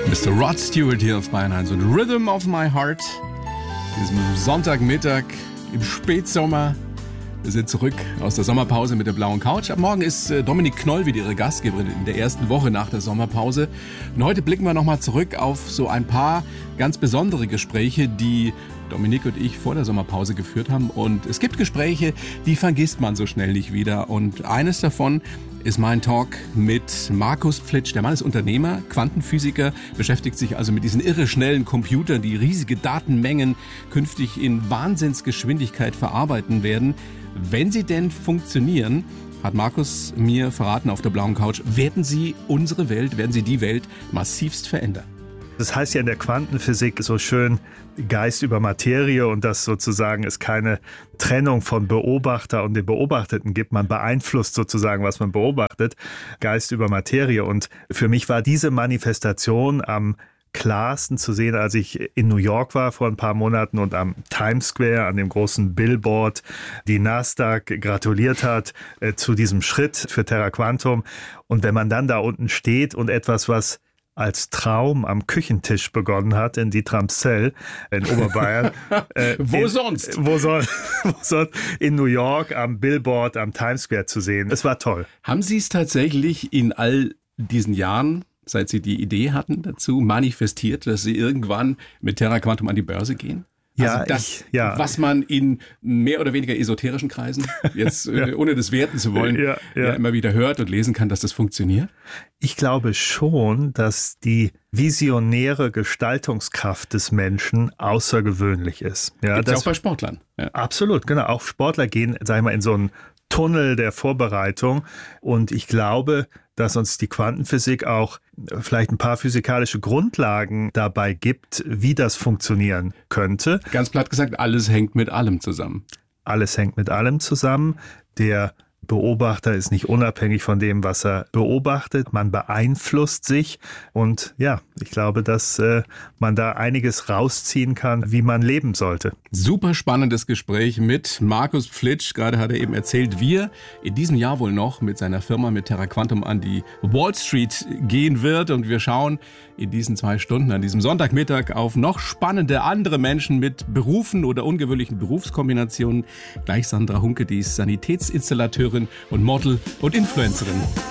Mr. Rod Stewart hier auf Bayern 1 und Rhythm of My Heart. Diesem Sonntagmittag im Spätsommer. Wir sind zurück aus der Sommerpause mit der blauen Couch. Ab morgen ist Dominik Knoll wieder Ihre Gastgeberin in der ersten Woche nach der Sommerpause. Und heute blicken wir nochmal zurück auf so ein paar ganz besondere Gespräche, die Dominik und ich vor der Sommerpause geführt haben. Und es gibt Gespräche, die vergisst man so schnell nicht wieder. Und eines davon ist mein Talk mit Markus Pflitsch. Der Mann ist Unternehmer, Quantenphysiker, beschäftigt sich also mit diesen irre schnellen Computern, die riesige Datenmengen künftig in Wahnsinnsgeschwindigkeit verarbeiten werden. Wenn sie denn funktionieren, hat Markus mir verraten auf der blauen Couch, werden sie unsere Welt, werden sie die Welt massivst verändern. Das heißt ja in der Quantenphysik so schön Geist über Materie und dass sozusagen es keine Trennung von Beobachter und dem Beobachteten gibt. Man beeinflusst sozusagen, was man beobachtet, Geist über Materie. Und für mich war diese Manifestation am klarsten zu sehen, als ich in New York war vor ein paar Monaten und am Times Square, an dem großen Billboard, die Nasdaq gratuliert hat zu diesem Schritt für Terra Quantum. Und wenn man dann da unten steht und etwas, was als Traum am Küchentisch begonnen hat in Dietramszell in Oberbayern. Wo sonst? Wo sonst? In New York am Billboard am Times Square zu sehen. Es war toll. Haben Sie es tatsächlich in all diesen Jahren, seit Sie die Idee hatten dazu, manifestiert, dass Sie irgendwann mit Terra Quantum an die Börse gehen? Also was man in mehr oder weniger esoterischen Kreisen, jetzt ohne das werten zu wollen, immer wieder hört und lesen kann, dass das funktioniert? Ich glaube schon, dass die visionäre Gestaltungskraft des Menschen außergewöhnlich ist. Ja, gibt's auch bei Sportlern. Ja. Absolut, genau. Auch Sportler gehen, sag ich mal, in so einen Tunnel der Vorbereitung. Und ich glaube, dass uns die Quantenphysik auch vielleicht ein paar physikalische Grundlagen dabei gibt, wie das funktionieren könnte. Ganz platt gesagt, alles hängt mit allem zusammen. Alles hängt mit allem zusammen. Der Beobachter ist nicht unabhängig von dem, was er beobachtet. Man beeinflusst sich und ja, ich glaube, dass man da einiges rausziehen kann, wie man leben sollte. Super spannendes Gespräch mit Markus Pflitsch. Gerade hat er eben erzählt, wie er in diesem Jahr wohl noch mit seiner Firma mit Terra Quantum an die Wall Street gehen wird. Und wir schauen in diesen 2 Stunden an diesem Sonntagmittag auf noch spannende andere Menschen mit Berufen oder ungewöhnlichen Berufskombinationen. Gleich Sandra Hunke, die ist Sanitätsinstallateurin und Model und Influencerin.